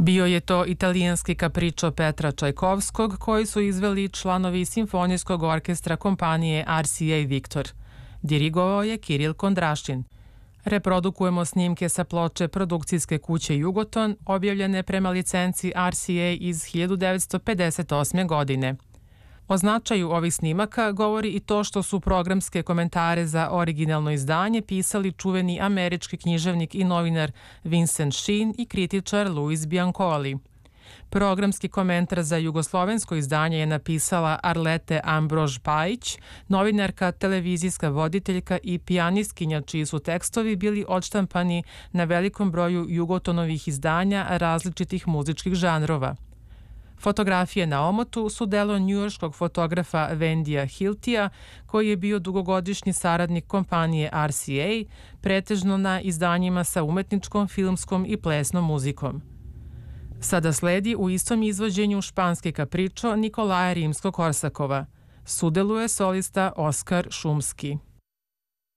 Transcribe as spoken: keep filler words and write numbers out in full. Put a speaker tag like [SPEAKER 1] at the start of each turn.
[SPEAKER 1] Bio je to italijanski kapričo Petra Čajkovskog koji su izveli članovi simfonijskog orkestra kompanije R C A Viktor. Dirigovao je Kiril Kondrašin. Reprodukujemo snimke sa ploče produkcijske kuće Jugoton, objavljene prema licenci R C A iz hiljadu devetsto pedeset osme. godine. O značaju ovih snimaka govori i to što su programske komentare za originalno izdanje pisali čuveni američki književnik i novinar Vincent Sheen i kritičar Louis Biancoli. Programski komentar za jugoslovensko izdanje je napisala Arlete Ambrož-Pajić, novinarka, televizijska voditeljka i pijanistkinja čiji su tekstovi bili odštampani na velikom broju Jugotonovih izdanja različitih muzičkih žanrova. Fotografije na omotu su delo njujorškog fotografa Vendija Hiltija, koji je bio dugogodišnji saradnik kompanije R C A, pretežno na izdanjima sa umetničkom, filmskom i plesnom muzikom. Sada sledi u istom izvođenju španski kapričo Nikolaja Rimsko-Korsakova. Sudeluje solista Oskar Šumski.